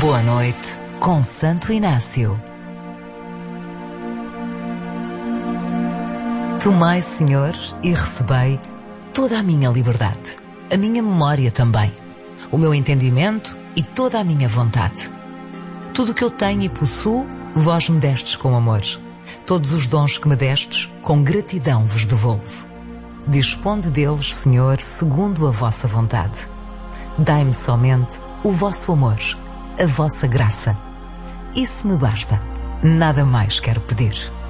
Boa noite com Santo Inácio. Tomai, Senhor, e recebei toda a minha liberdade, a minha memória também, o meu entendimento e toda a minha vontade. Tudo o que eu tenho e possuo, vós me destes com amor. Todos os dons que me destes, com gratidão vos devolvo. Disponde deles, Senhor, segundo a vossa vontade. Dai-me somente o vosso amor, a vossa graça. Isso me basta, nada mais quero pedir.